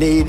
need...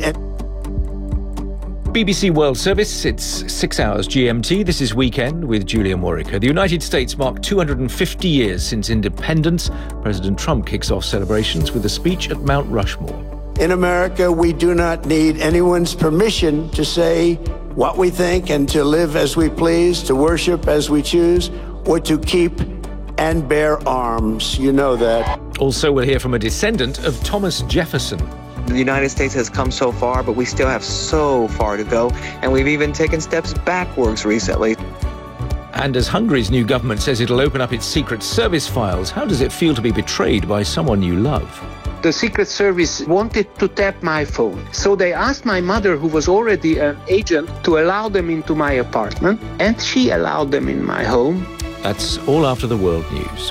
BBC World Service, it's 6 hours GMT. This is Weekend with Julia Morica. The United States marked 250 years since independence. President Trump kicks off celebrations with a speech at Mount Rushmore. In America, we do not need anyone's permission to say what we think and to live as we please, to worship as we choose, or to keep and bear arms. You know that. Also, we'll hear from a descendant of Thomas Jefferson. The United States has come so far, but we still have so far to go, and we've even taken steps backwards recently. And as Hungary's new government says it'll open up its Secret Service files, how does it feel to be betrayed by someone you love? The Secret Service wanted to tap my phone, so they asked my mother, who was already an agent, to allow them into my apartment, and she allowed them in my home. That's all after the world news.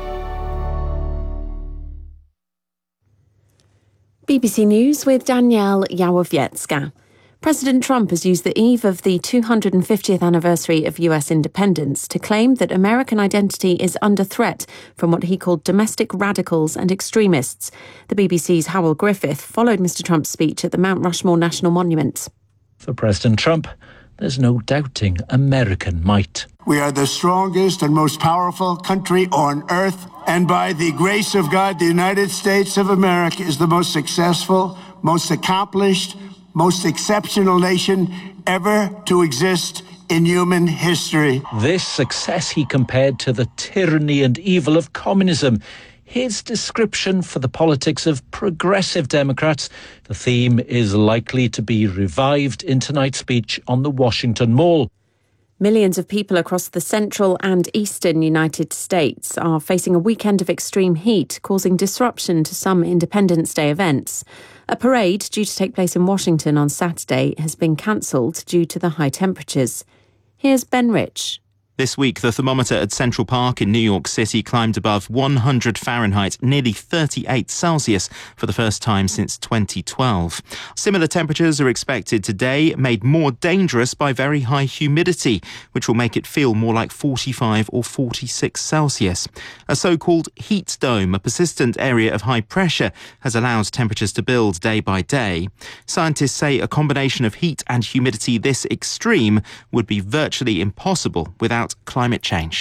BBC News with Danielle Yawowiecka. President Trump has used the eve of the 250th anniversary of US independence to claim that American identity is under threat from what he called domestic radicals and extremists. The BBC's Howell Griffith followed Mr. Trump's speech at the Mount Rushmore National Monument. For President Trump, there's no doubting American might. We are the strongest and most powerful country on earth, and by the grace of God, the United States of America is the most successful, most accomplished, most exceptional nation ever to exist in human history. This success he compared to the tyranny and evil of communism. His description for the politics of progressive Democrats. The theme is likely to be revived in tonight's speech on the Washington Mall. Millions of people across the central and eastern United States are facing a weekend of extreme heat, causing disruption to some Independence Day events. A parade due to take place in Washington on Saturday has been cancelled due to the high temperatures. Here's Ben Rich. This week, the thermometer at Central Park in New York City climbed above 100 Fahrenheit, nearly 38 Celsius, for the first time since 2012. Similar temperatures are expected today, made more dangerous by very high humidity, which will make it feel more like 45 or 46 Celsius. A so-called heat dome, a persistent area of high pressure, has allowed temperatures to build day by day. Scientists say a combination of heat and humidity this extreme would be virtually impossible without climate change.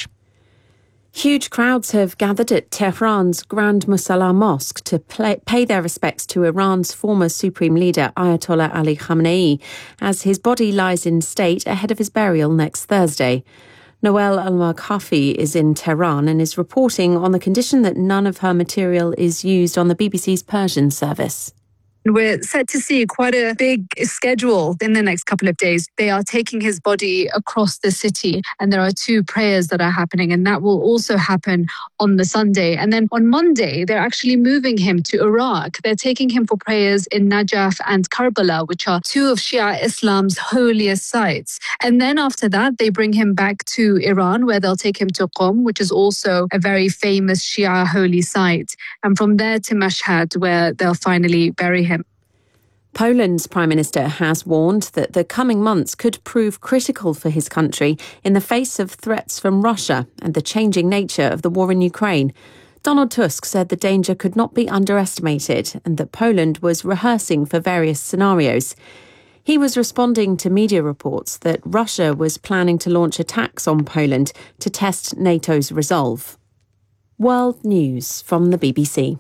Huge crowds have gathered at Tehran's Grand Musalla Mosque to pay their respects to Iran's former supreme leader Ayatollah Ali Khamenei, as his body lies in state ahead of his burial next Thursday. Noel Al-Makhafi is in Tehran and is reporting on the condition that none of her material is used on the BBC's Persian service. We're set to see quite a big schedule in the next couple of days. They are taking his body across the city, and there are 2 prayers that are happening, and that will also happen on the Sunday. And then on Monday, they're actually moving him to Iraq. They're taking him for prayers in Najaf and Karbala, which are 2 of Shia Islam's holiest sites. And then after that, they bring him back to Iran, where they'll take him to Qom, which is also a very famous Shia holy site. And from there to Mashhad, where they'll finally bury him. Poland's Prime Minister has warned that the coming months could prove critical for his country in the face of threats from Russia and the changing nature of the war in Ukraine. Donald Tusk said the danger could not be underestimated and that Poland was rehearsing for various scenarios. He was responding to media reports that Russia was planning to launch attacks on Poland to test NATO's resolve. World News from the BBC.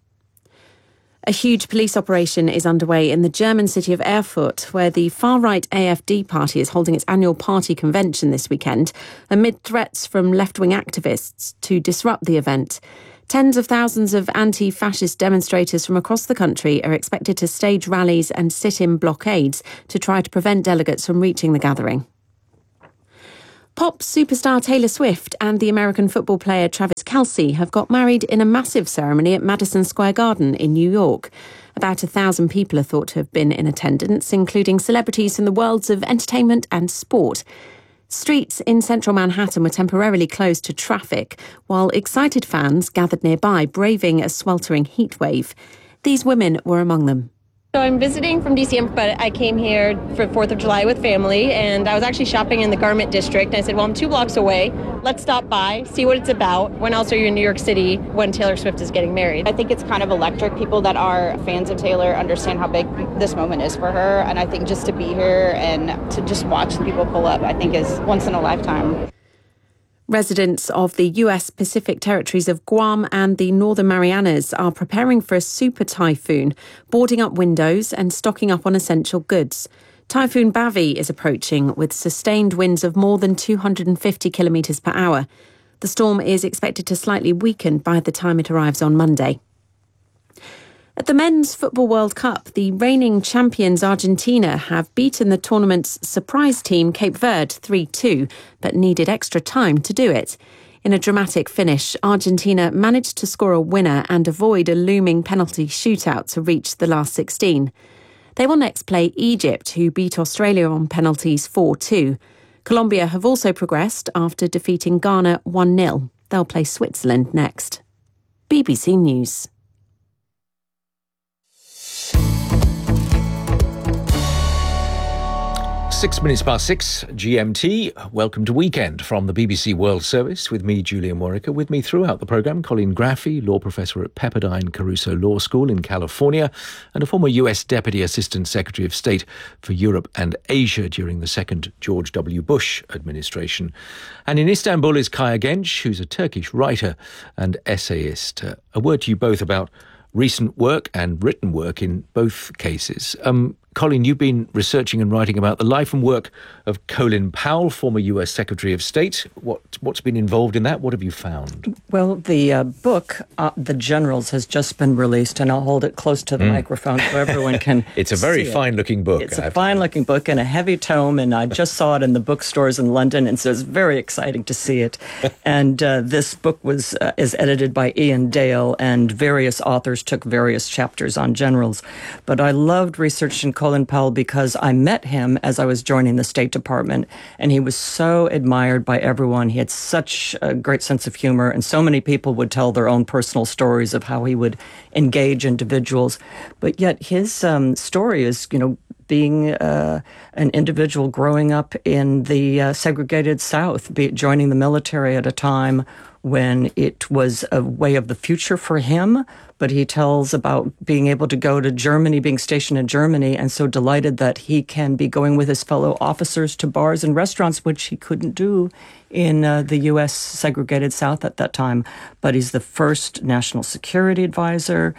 A huge police operation is underway in the German city of Erfurt, where the far-right AfD party is holding its annual party convention this weekend, amid threats from left-wing activists to disrupt the event. Tens of thousands of anti-fascist demonstrators from across the country are expected to stage rallies and sit-in blockades to try to prevent delegates from reaching the gathering. Pop superstar Taylor Swift and the American football player Travis Kelce have got married in a massive ceremony at Madison Square Garden in New York. About 1,000 people are thought to have been in attendance, including celebrities from the worlds of entertainment and sport. Streets in central Manhattan were temporarily closed to traffic, while excited fans gathered nearby, braving a sweltering heatwave. These women were among them. So I'm visiting from DC, but I came here for 4th of July with family, and I was actually shopping in the garment district. And I said, well, I'm 2 blocks away. Let's stop by, see what it's about. When else are you in New York City when Taylor Swift is getting married? I think it's kind of electric. People that are fans of Taylor understand how big this moment is for her. And I think just to be here and to just watch the people pull up, I think is once in a lifetime. Residents of the US Pacific territories of Guam and the Northern Marianas are preparing for a super typhoon, boarding up windows and stocking up on essential goods. Typhoon Bavi is approaching with sustained winds of more than 250 kilometres per hour. The storm is expected to slightly weaken by the time it arrives on Monday. At the Men's Football World Cup, the reigning champions Argentina have beaten the tournament's surprise team Cape Verde 3-2, but needed extra time to do it. In a dramatic finish, Argentina managed to score a winner and avoid a looming penalty shootout to reach the last 16. They will next play Egypt, who beat Australia on penalties 4-2. Colombia have also progressed after defeating Ghana 1-0. They'll play Switzerland next. BBC News. 6 minutes past 6 GMT. Welcome to Weekend from the BBC World Service with me, Julian Warwicker. With me throughout the programme, Colin Graffy, law professor at Pepperdine Caruso Law School in California and a former US Deputy Assistant Secretary of State for Europe and Asia during the second George W. Bush administration. And in Istanbul is Kaya Genç, who's a Turkish writer and essayist. A word to you both about recent work and written work in both cases. Colin, you've been researching and writing about the life and work of Colin Powell, former US Secretary of State. What's been involved in that? What have you found? Well, the book, The Generals, has just been released, and I'll hold it close to the microphone so everyone can It's a very fine-looking book. It's a fine-looking book and a heavy tome, and I just saw it in the bookstores in London, and so it's very exciting to see it. And this book is edited by Ian Dale, and various authors took various chapters on generals. But I loved researching Colin Powell because I met him as I was joining the State Department, and he was so admired by everyone. He had such a great sense of humor, and so many people would tell their own personal stories of how he would engage individuals. But yet his story is, being an individual growing up in the segregated South, joining the military at a time when it was a way of the future for him. But he tells about being able to go to Germany, being stationed in Germany, and so delighted that he can be going with his fellow officers to bars and restaurants, which he couldn't do in the U.S. segregated South at that time. But he's the first national security advisor,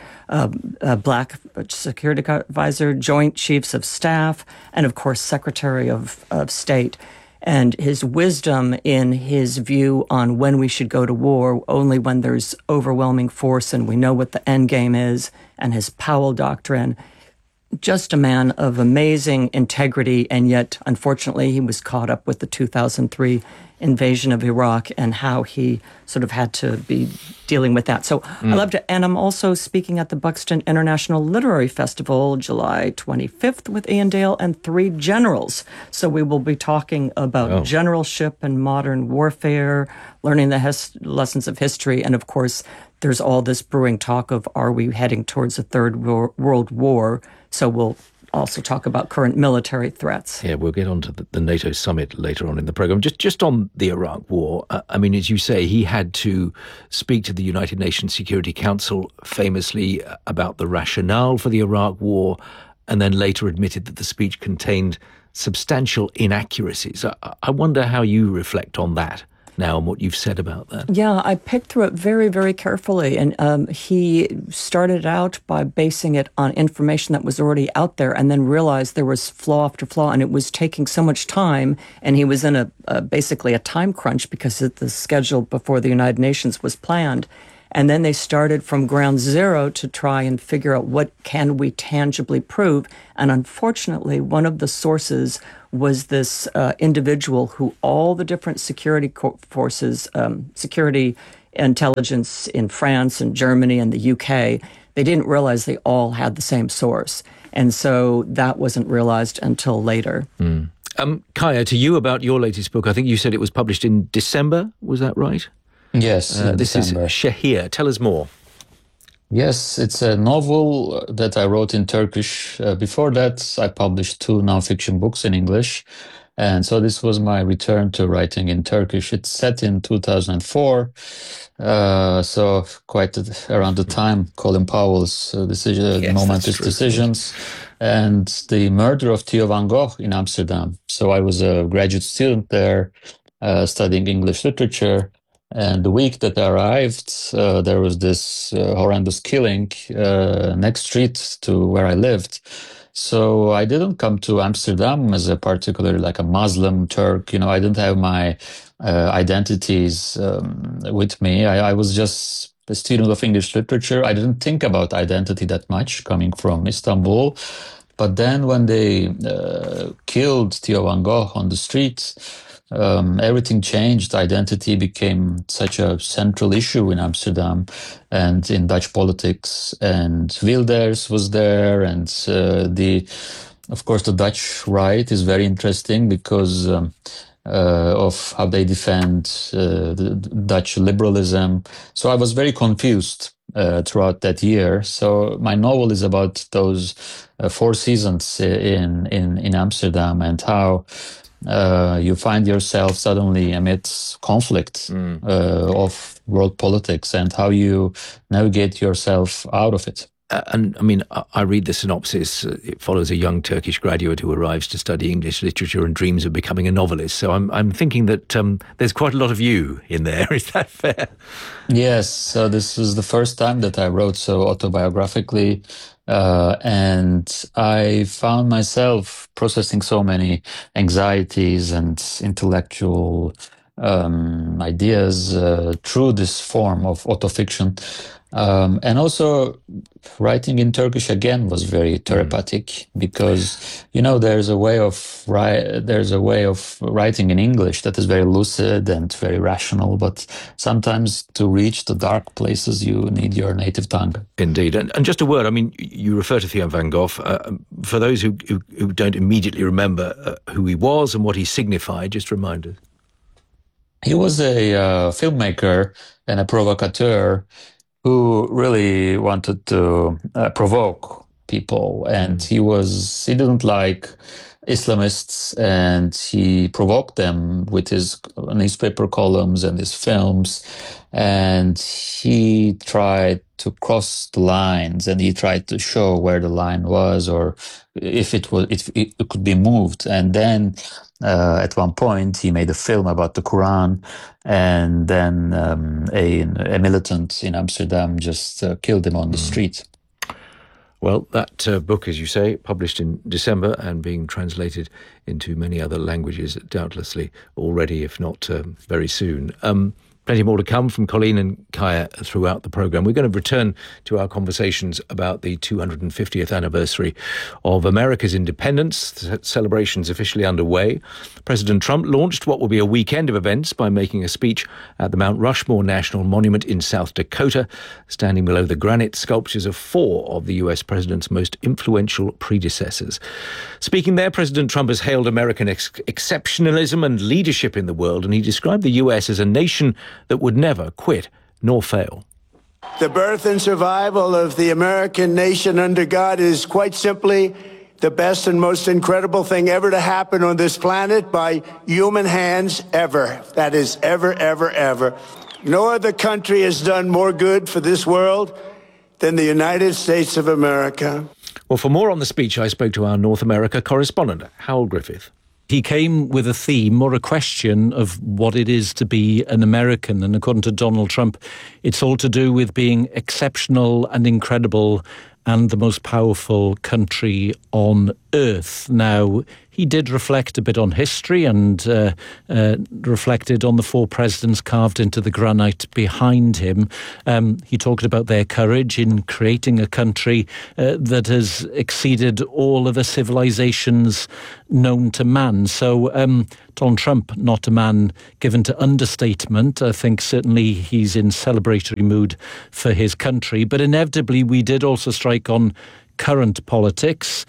black security advisor, joint chiefs of staff, and of course, Secretary of State. And his wisdom in his view on when we should go to war, only when there's overwhelming force and we know what the end game is, and his Powell Doctrine. Just a man of amazing integrity, and yet, unfortunately, he was caught up with the 2003 invasion of Iraq and how he sort of had to be dealing with that. So I loved it. And I'm also speaking at the Buxton International Literary Festival, July 25th with Ian Dale and 3 generals. So we will be talking about generalship and modern warfare, learning the lessons of history. And of course, there's all this brewing talk of, are we heading towards a third world war? So we'll also talk about current military threats. Yeah, we'll get on to the NATO summit later on in the program. Just on the Iraq war, I mean, as you say, he had to speak to the United Nations Security Council famously about the rationale for the Iraq war, and then later admitted that the speech contained substantial inaccuracies. I wonder how you reflect on that now and what you've said about that. Yeah, I picked through it very, very carefully. And he started out by basing it on information that was already out there, and then realized there was flaw after flaw, and it was taking so much time. And he was in basically a time crunch because the schedule before the United Nations was planned. And then they started from ground zero to try and figure out what can we tangibly prove. And unfortunately, one of the sources was this individual who all the different security forces, security intelligence in France and Germany and the UK, they didn't realize they all had the same source. And so that wasn't realized until later. Kaya, to you about your latest book, I think you said it was published in December. Was that right? Yes, this December. is Shahir. Tell us more. Yes, it's a novel that I wrote in Turkish. Before that, I published 2 nonfiction books in English. And so this was my return to writing in Turkish. It's set in 2004, so quite around the time Colin Powell's momentous decisions and the murder of Theo van Gogh in Amsterdam. So I was a graduate student there studying English literature. And the week that I arrived, there was this horrendous killing next street to where I lived. So I didn't come to Amsterdam as a particularly like a Muslim Turk. I didn't have my identities with me. I was just a student of English literature. I didn't think about identity that much coming from Istanbul. But then when they killed Theo van Gogh on the street, everything changed. Identity became such a central issue in Amsterdam and in Dutch politics. And Wilders was there, and of course, the Dutch right is very interesting because of how they defend the Dutch liberalism. So I was very confused throughout that year. So my novel is about those 4 seasons in Amsterdam and how you find yourself suddenly amidst conflict of world politics and how you navigate yourself out of it. And I mean, I read the synopsis. It follows a young Turkish graduate who arrives to study English literature and dreams of becoming a novelist. So I'm thinking that there's quite a lot of you in there. Is that fair? Yes. So this was the first time that I wrote so autobiographically. And I found myself processing so many anxieties and intellectual ideas through this form of autofiction. And also writing in Turkish again was very therapeutic because, there's a way of writing in English that is very lucid and very rational. But sometimes to reach the dark places, you need your native tongue. Indeed. And just a word, I mean, you refer to Theo van Gogh. For those who don't immediately remember who he was and what he signified, just remind us. He was a filmmaker and a provocateur who really wanted to provoke people. And he didn't like Islamists, and he provoked them with his newspaper columns and his films. And he tried to cross the lines, and he tried to show where the line was, or if it could be moved. And then at one point, he made a film about the Quran, and then a militant in Amsterdam just killed him on the street. Well, that book, as you say, published in December and being translated into many other languages, doubtlessly already, if not very soon. Plenty more to come from Colleen and Kaya throughout the programme. We're going to return to our conversations about the 250th anniversary of America's independence. The celebrations officially underway. President Trump launched what will be a weekend of events by making a speech at the Mount Rushmore National Monument in South Dakota, standing below the granite sculptures of 4 of the US president's most influential predecessors. Speaking there, President Trump has hailed American exceptionalism and leadership in the world, and he described the US as a nation that would never quit nor fail. The birth and survival of the American nation under God is quite simply the best and most incredible thing ever to happen on this planet by human hands ever. That is ever, ever, ever. No other country has done more good for this world than the United States of America. Well, for more on the speech, I spoke to our North America correspondent, Howell Griffith. He came with a theme or a question of what it is to be an American. And according to Donald Trump, it's all to do with being exceptional and incredible and the most powerful country on earth. Now, he did reflect a bit on history and reflected on the 4 presidents carved into the granite behind him. He talked about their courage in creating a country that has exceeded all other civilizations known to man. So Donald Trump, not a man given to understatement. I think certainly he's in celebratory mood for his country. But inevitably, we did also strike on current politics.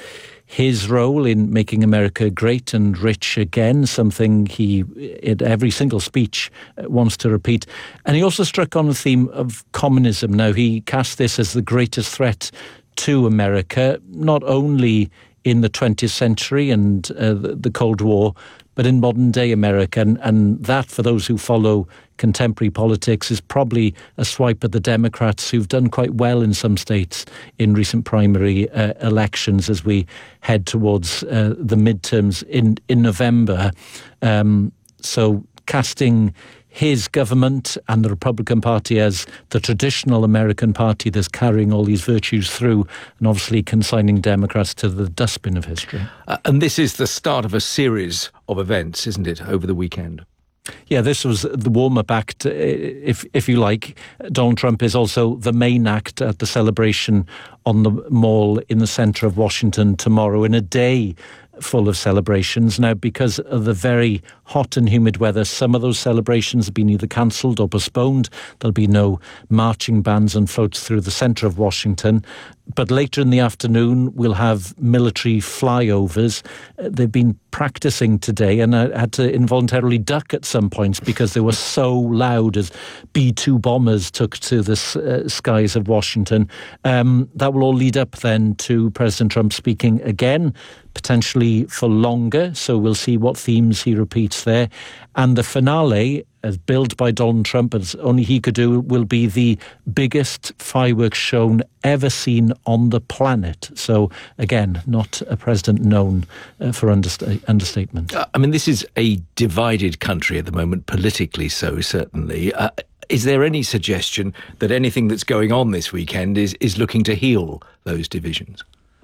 his role in making America great and rich again, something he, in every single speech, wants to repeat. And he also struck on the theme of communism. Now, he cast this as the greatest threat to America, not only in the 20th century and the Cold War, but in modern-day America. And that, for those who follow contemporary politics, is probably a swipe at the Democrats, who've done quite well in some states in recent primary elections as we head towards the midterms in November. So casting his government and the Republican Party as the traditional American party that's carrying all these virtues through, and obviously consigning Democrats to the dustbin of history. And this is the start of a series of events, isn't it, over the weekend? Yeah, this was the warm-up act, if you like. Donald Trump is also the main act at the celebration on the Mall in the centre of Washington tomorrow, in a day full of celebrations. Now, because of the very hot and humid weather, some of those celebrations have been either cancelled or postponed. There'll be no marching bands and floats through the centre of Washington. But later in the afternoon, we'll have military flyovers. They've been practicing today, and I had to involuntarily duck at some points because they were so loud as B-2 bombers took to the skies of Washington. That will all lead up then to President Trump speaking again, potentially for longer. So we'll see what themes he repeats there. And the finale, as billed by Donald Trump, as only he could do, will be the biggest fireworks show ever seen on the planet. So, again, not a president known for understatement. I mean, this is a divided country at the moment, politically so, certainly. Is there any suggestion that anything that's going on this weekend is looking to heal those divisions?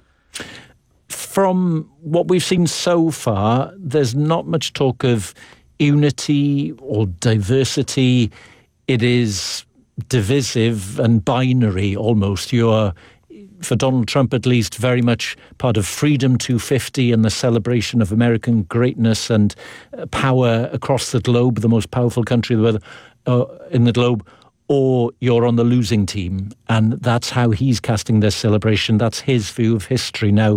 From what we've seen so far, there's not much talk of unity or diversity. It is divisive and binary almost. You're, for Donald Trump at least, very much part of Freedom 250 and the celebration of American greatness and power across the globe, the most powerful country in the globe, or you're on the losing team. And that's how he's casting this celebration. That's his view of history. Now,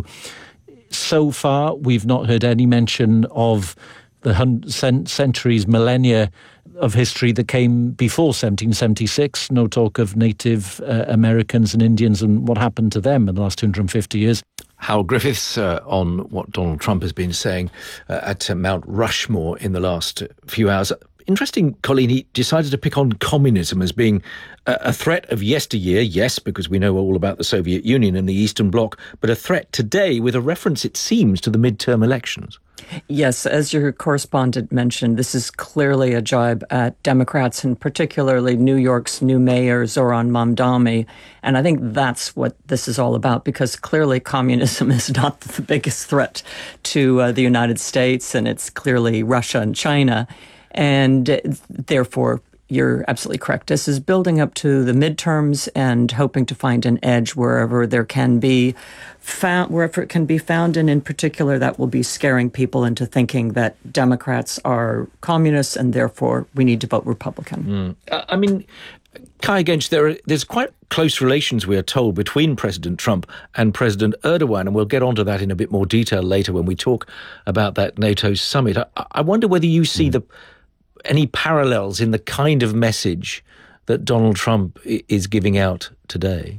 so far, we've not heard any mention of the centuries, millennia of history that came before 1776. No talk of Native Americans and Indians and what happened to them in the last 250 years. Hal Griffiths on what Donald Trump has been saying at Mount Rushmore in the last few hours. Interesting, Colleen, he decided to pick on communism as being a threat of yesteryear, yes, because we know all about the Soviet Union and the Eastern Bloc, but a threat today with a reference, it seems, to the midterm elections. Yes, as your correspondent mentioned, this is clearly a jibe at Democrats, and particularly New York's new mayor, Zohran Mamdani. And I think that's what this is all about, because clearly communism is not the biggest threat to the United States, and it's clearly Russia and China. And therefore, you're absolutely correct. This is building up to the midterms and hoping to find an edge wherever there can be found, wherever it can be found. And in particular, that will be scaring people into thinking that Democrats are communists and therefore we need to vote Republican. I mean, Kai Genç, there's quite close relations, we are told, between President Trump and President Erdogan, and we'll get onto that in a bit more detail later when we talk about that NATO summit. I wonder whether you see any parallels in the kind of message that Donald Trump is giving out today?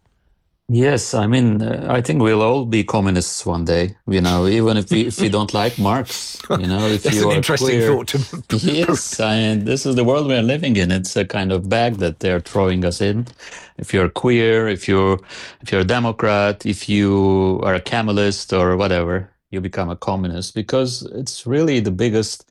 Yes, I mean, I think we'll all be communists one day, even if we don't like Marx, if That's you an are interesting queer. thought to Yes, I mean, this is the world we're living in. It's a kind of bag that they're throwing us in. If you're queer, if you're a Democrat, if you are a Kemalist or whatever, you become a communist, because it's really the biggest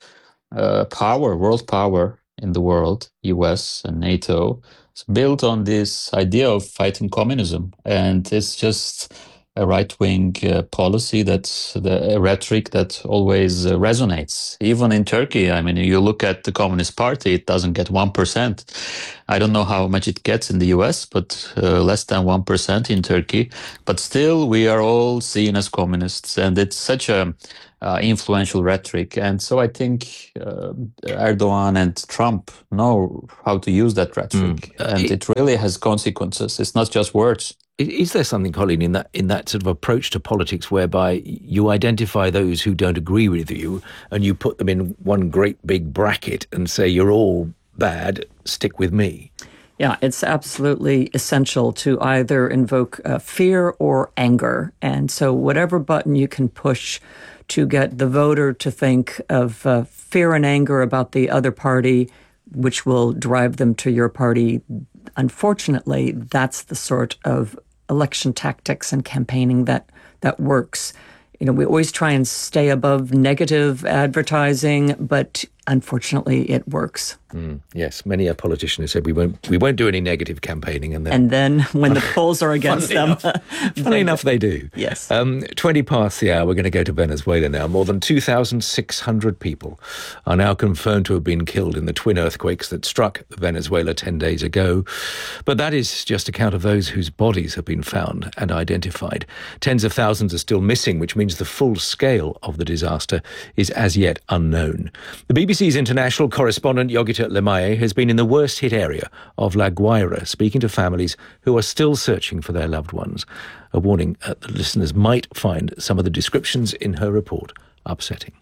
world power in the world, US and NATO. It's built on this idea of fighting communism, and it's just a right-wing policy, that's a rhetoric that always resonates. Even in Turkey, I mean, you look at the Communist Party, it doesn't get 1%. I don't know how much it gets in the US, but less than 1% in Turkey. But still, we are all seen as communists, and it's such a influential rhetoric. And so I think Erdogan and Trump know how to use that rhetoric. And it really has consequences. It's not just words. Is there something, Colleen, in that sort of approach to politics whereby you identify those who don't agree with you and you put them in one great big bracket and say, you're all bad, stick with me? Yeah, it's absolutely essential to either invoke fear or anger. And so whatever button you can push to get the voter to think of fear and anger about the other party, which will drive them to your party, unfortunately, that's the sort of election tactics and campaigning that works. You know, we always try and stay above negative advertising, but unfortunately, it works. Yes, many a politician has said we won't do any negative campaigning, and then when the polls are against them, funny enough, they do. Yes. 20 past the hour. We're going to go to Venezuela now. More than 2,600 people are now confirmed to have been killed in the twin earthquakes that struck Venezuela 10 days ago. But that is just a count of those whose bodies have been found and identified. Tens of thousands are still missing, which means the full scale of the disaster is as yet unknown. The BBC's international correspondent Yogita Lemaye has been in the worst hit area of La Guaira, speaking to families who are still searching for their loved ones. A warning that listeners might find some of the descriptions in her report upsetting.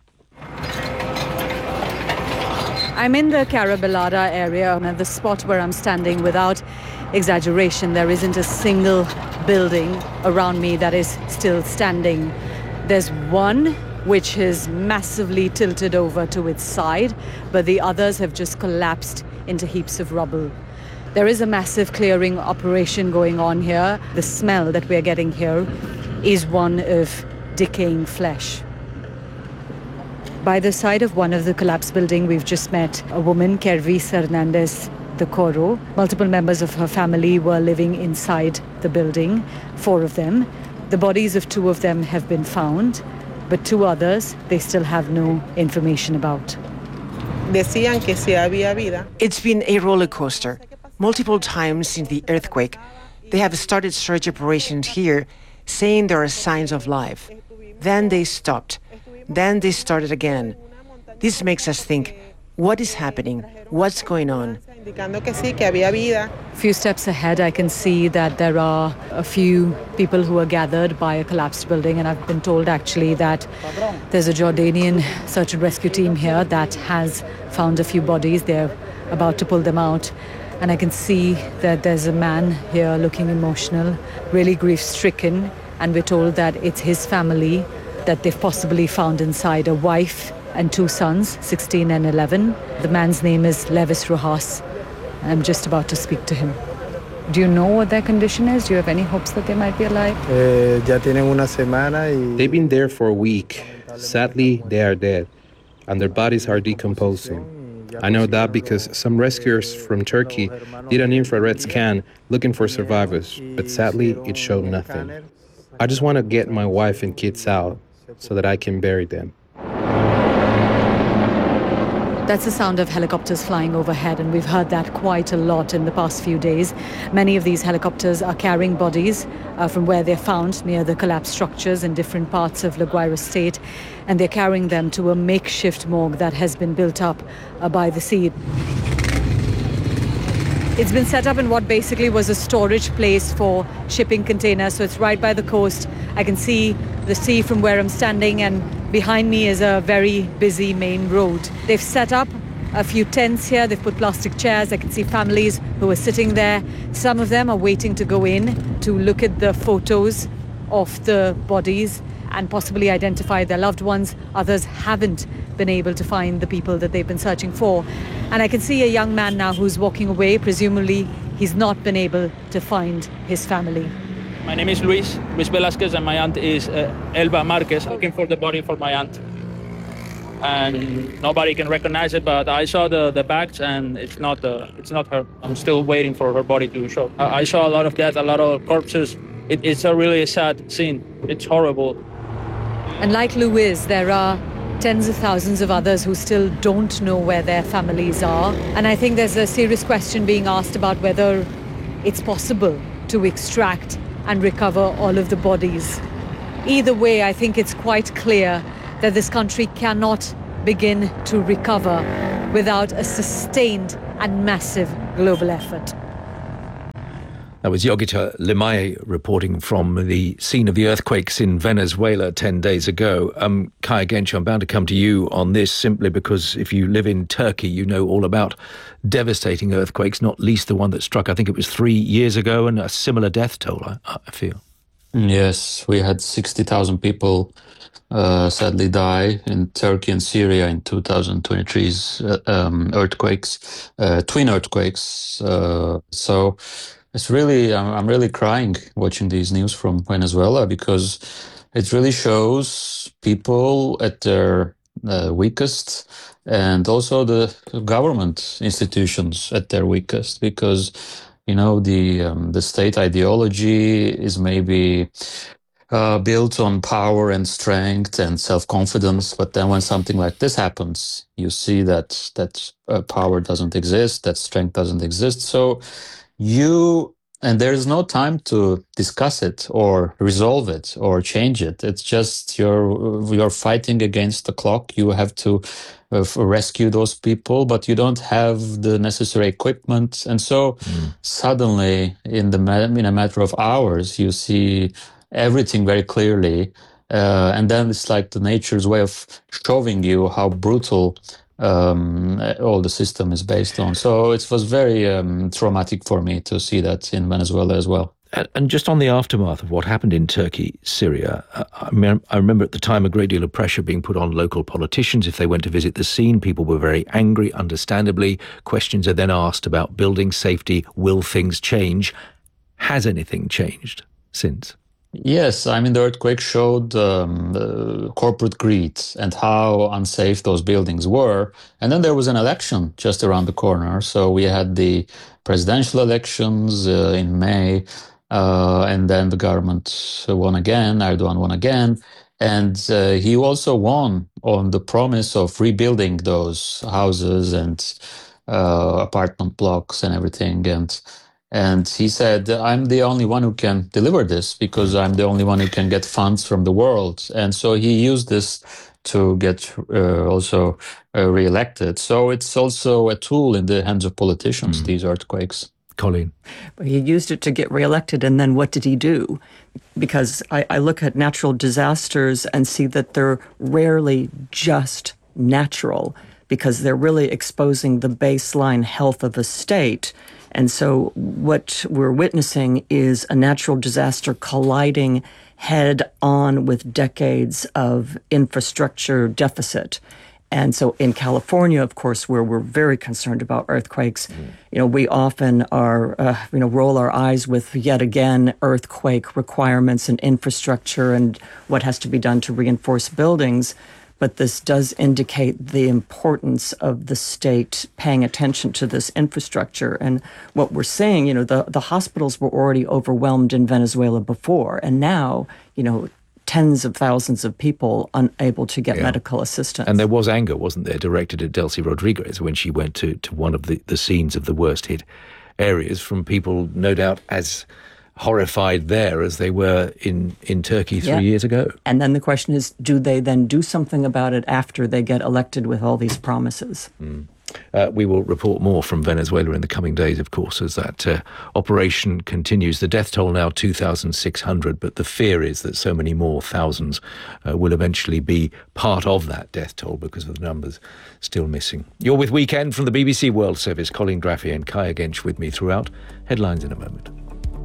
I'm in the Carabelada area, and at the spot where I'm standing, without exaggeration, there isn't a single building around me that is still standing. There's one which is massively tilted over to its side, but the others have just collapsed into heaps of rubble. There is a massive clearing operation going on here. The smell that we're getting here is one of decaying flesh. By the side of one of the collapsed buildings, we've just met a woman, Kervis Hernandez de Coro. Multiple members of her family were living inside the building, 4 of them. The bodies of 2 of them have been found, but 2 others, they still have no information about. It's been a roller coaster. Multiple times since the earthquake, they have started search operations here, saying there are signs of life. Then they stopped. Then they started again. This makes us think, what is happening? What's going on? A few steps ahead, I can see that there are a few people who are gathered by a collapsed building, and I've been told actually that there's a Jordanian search and rescue team here that has found a few bodies. They're about to pull them out, and I can see that there's a man here looking emotional, really grief-stricken, and we're told that it's his family that they've possibly found inside, a wife and 2 sons, 16 and 11. The man's name is Levis Rojas. I'm just about to speak to him. Do you know what their condition is? Do you have any hopes that they might be alive? They've been there for a week. Sadly, they are dead, and their bodies are decomposing. I know that because some rescuers from Turkey did an infrared scan looking for survivors, but sadly, it showed nothing. I just want to get my wife and kids out so that I can bury them. That's the sound of helicopters flying overhead, and we've heard that quite a lot in the past few days. Many of these helicopters are carrying bodies from where they're found near the collapsed structures in different parts of La Guaira state, and they're carrying them to a makeshift morgue that has been built up by the sea. It's been set up in what basically was a storage place for shipping containers, so it's right by the coast. I can see the sea from where I'm standing, and behind me is a very busy main road. They've set up a few tents here. They've put plastic chairs. I can see families who are sitting there. Some of them are waiting to go in to look at the photos of the bodies and possibly identify their loved ones. Others haven't been able to find the people that they've been searching for. And I can see a young man now who's walking away. Presumably, he's not been able to find his family. My name is Luis Velasquez, and my aunt is Elba Marquez, looking for the body for my aunt. And nobody can recognize it, but I saw the bags, and it's not her. I'm still waiting for her body to show. I saw a lot of death, a lot of corpses. It's a really sad scene. It's horrible. And like Luis, there are tens of thousands of others who still don't know where their families are. And I think there's a serious question being asked about whether it's possible to extract and recover all of the bodies. Either way, I think it's quite clear that this country cannot begin to recover without a sustained and massive global effort. That was Yogita Limaye reporting from the scene of the earthquakes in Venezuela 10 days ago. Kaya Genç, I'm bound to come to you on this simply because if you live in Turkey, you know all about devastating earthquakes, not least the one that struck, I think it was 3 years ago, and a similar death toll, I feel. Yes, we had 60,000 people sadly die in Turkey and Syria in 2023's earthquakes, twin earthquakes. So it's really, I'm really crying watching these news from Venezuela because it really shows people at their weakest, and also the government institutions at their weakest, because the state ideology is maybe built on power and strength and self-confidence, but then when something like this happens, you see that power doesn't exist, that strength doesn't exist. So and there's no time to discuss it or resolve it or change it. It's just you're fighting against the clock. You have to rescue those people, but you don't have the necessary equipment. And so suddenly, in a matter of hours, you see everything very clearly. And then it's like the nature's way of showing you how brutal all the system is based on. So it was very traumatic for me to see that in Venezuela as well. And just on the aftermath of what happened in Turkey, Syria, I remember at the time a great deal of pressure being put on local politicians. If they went to visit the scene, people were very angry, understandably. Questions are then asked about building safety. Will things change? Has anything changed since? Yes, the earthquake showed corporate greed and how unsafe those buildings were. And then there was an election just around the corner. So we had the presidential elections in May, and then the government won again, Erdogan won again. And he also won on the promise of rebuilding those houses and apartment blocks and everything. And he said, I'm the only one who can deliver this because I'm the only one who can get funds from the world. And so he used this to get also re-elected. So it's also a tool in the hands of politicians, these earthquakes. Colleen. He used it to get re-elected, and then what did he do? Because I look at natural disasters and see that they're rarely just natural, because they're really exposing the baseline health of a state. And so what we're witnessing is a natural disaster colliding head on with decades of infrastructure deficit. And so in California, of course, where we're very concerned about earthquakes, we often are, roll our eyes with yet again earthquake requirements and infrastructure and what has to be done to reinforce buildings. But this does indicate the importance of the state paying attention to this infrastructure. And what we're seeing, the hospitals were already overwhelmed in Venezuela before. And now, tens of thousands of people unable to get medical assistance. And there was anger, wasn't there, directed at Delcy Rodriguez when she went to one of the scenes of the worst hit areas from people, no doubt, as horrified there as they were in Turkey 3 years ago. And then the question is, do they then do something about it after they get elected with all these promises? We will report more from Venezuela in the coming days, of course, as that operation continues. The death toll now 2,600, but the fear is that so many more thousands will eventually be part of that death toll because of the numbers still missing. You're with Weekend from the BBC World Service. Colleen Graffier and Kaya Genç with me throughout. Headlines in a moment.